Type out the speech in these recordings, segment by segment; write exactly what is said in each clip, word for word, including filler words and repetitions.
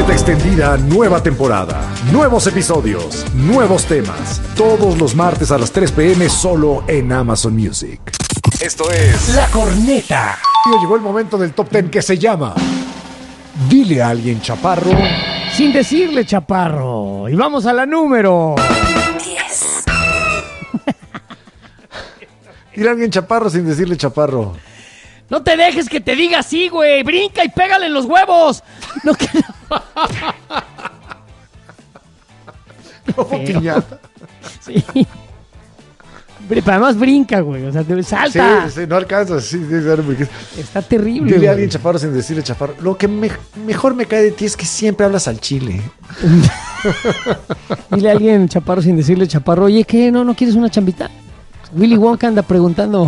Corneta Extendida, nueva temporada, nuevos episodios, nuevos temas, todos los martes a las tres p.m. solo en Amazon Music. Esto es La Corneta. Llegó el momento del top ten que se llama Dile a alguien, chaparro, sin decirle, chaparro. Y vamos a la número diez. Dile a alguien, chaparro, sin decirle, chaparro. No te dejes que te diga así, güey. Brinca y pégale en los huevos. No que... ¿Cómo piñata? Sí. Pero además brinca, güey. O sea, te... salta. Sí, sí, no alcanzas. Sí, sí, sí. Está terrible. Dile güey. a alguien, chaparro, sin decirle, chaparro. Lo que me... mejor me cae de ti es que siempre hablas al chile. Dile a alguien, chaparro, sin decirle, chaparro. Oye, ¿qué? ¿No, no quieres una chambita? Willy Wonka anda preguntando.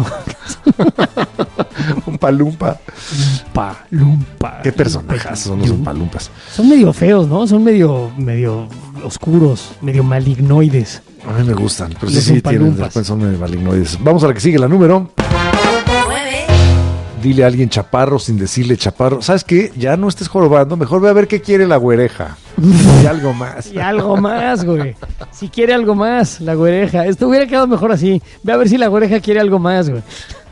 Un palumpa. Palumpa. Qué personajes son los palumpas. Son medio feos, ¿no? Son medio, medio oscuros, medio malignoides. A mí me gustan, pero sí, Los sí, tienen, después son medio malignoides. Vamos a la que sigue, la número nueve. Dile a alguien, chaparro, sin decirle, chaparro. ¿Sabes qué? Ya no estés jorobando, mejor ve a ver qué quiere la güereja. Y algo más. Y algo más, güey. Si quiere algo más, la güereja. Esto hubiera quedado mejor así. Ve a ver si la güereja quiere algo más, güey.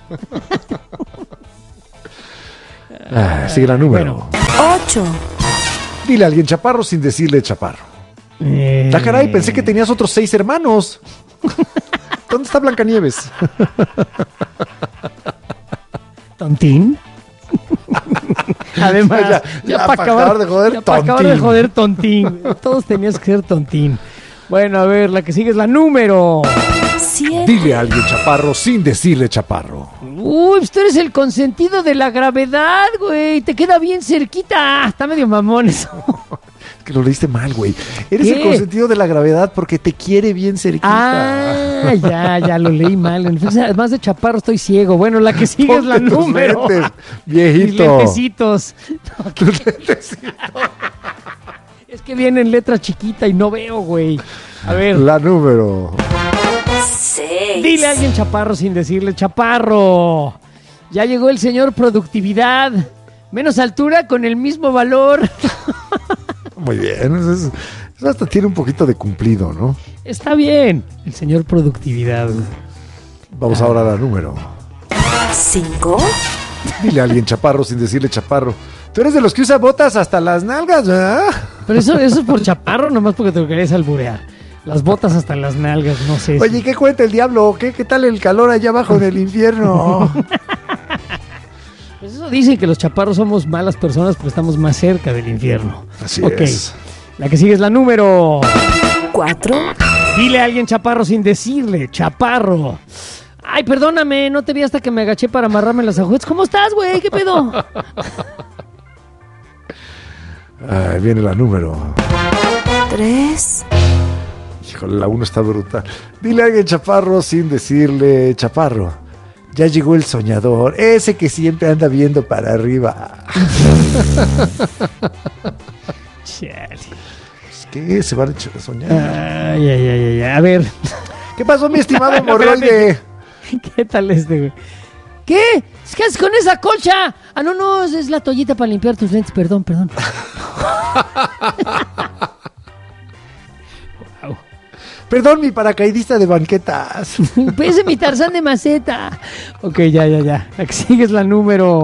Ah, sigue la número. Bueno. ocho. Dile a alguien, chaparro, sin decirle, chaparro. Eh... La caray, pensé que tenías otros seis hermanos. ¿Dónde está Blancanieves? ¿Tontín? Además, ya, ya, ya para pa acabar, acabar de joder, ya pa acabar de tontín. joder, tontín. Todos tenías que ser tontín. Bueno, a ver, la que sigue es la número siete. Dile a alguien, chaparro, sin decirle, chaparro. Uy, pues tú eres el consentido de la gravedad, güey. Te queda bien cerquita. Está medio mamón eso. Es que lo leíste mal, güey. Eres ¿Qué? el consentido de la gravedad porque te quiere bien cerquita. Ah, ya, ya lo leí mal. Entonces, además de chaparro, estoy ciego. Bueno, la que sigue es la Ponte tus número. lentes, Mis viejito. lentecitos. No, Tus lentecitos. es que viene en letra chiquita y no veo, güey. A ver. La número. seis. Dile a alguien chaparro sin decirle chaparro. Ya llegó el señor productividad. Menos altura con el mismo valor. Muy bien. Eso, es- eso hasta tiene un poquito de cumplido, ¿no? Está bien. El señor productividad. Vamos ahora a la número. cinco. Dile a alguien chaparro sin decirle chaparro. Tú eres de los que usa botas hasta las nalgas, ¿verdad? Pero eso, eso es por chaparro, nomás porque te lo querías alburear. Las botas hasta las nalgas, no sé. Oye, ¿qué cuenta el diablo? ¿Qué, qué tal el calor allá abajo en el infierno? Pues eso dicen que los chaparros somos malas personas porque estamos más cerca del infierno. Así Ok. es. La que sigue es la número. cuatro. Dile a alguien chaparro sin decirle, chaparro. Ay, perdóname, no te vi hasta que me agaché para amarrarme las agujetas. ¿Cómo estás, güey? ¿Qué pedo? Ahí viene la número. tres. Híjole, la uno está brutal. Dile a alguien chaparro sin decirle chaparro. Ya llegó el soñador, ese que siempre anda viendo para arriba. Chale. ¿Qué? ¿Se van a ch- soñar? Ay, ay, ay, ay. A ver, ¿Qué pasó, mi estimado hemorroide? ¿qué tal este, güey? ¿Qué? ¿Qué haces con esa colcha? Ah, no, no, es la toallita para limpiar tus lentes. Perdón, perdón. Wow. Perdón, mi paracaidista de banquetas. Ese es mi Tarzán de maceta. Ok, ya, ya, ya. La que sigue es la número